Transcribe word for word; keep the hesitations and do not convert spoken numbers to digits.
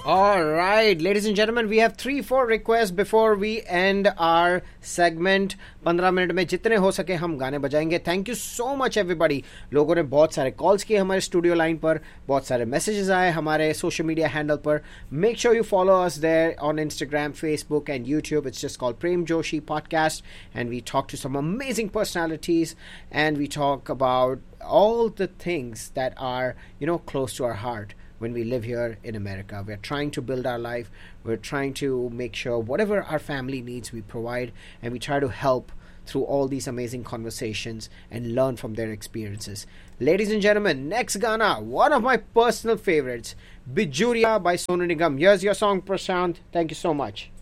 All right, ladies and gentlemen, we have three, four requests before we end our segment. पंद्रह minute में जितने हो सके हम गाने बजाएंगे. Thank you so much everybody. लोगों ने बहुत सारे कॉल्स किए हमारे स्टूडियो लाइन पर, बहुत सारे मैसेजेस आए हमारे सोशल मीडिया हैंडल पर. Make sure you follow us there on Instagram, Facebook and YouTube. It's just called Prem Joshi podcast and we talk to some amazing personalities and we talk about all the things that are, you know, close to our heart when we live here in America. We're trying to build our life. We're trying to make sure whatever our family needs we provide, and we try to help through all these amazing conversations and learn from their experiences. Ladies and gentlemen, next Ghana, one of my personal favorites, Bijuria by Sonu Nigam. Here's your song, Prashant. Thank you so much.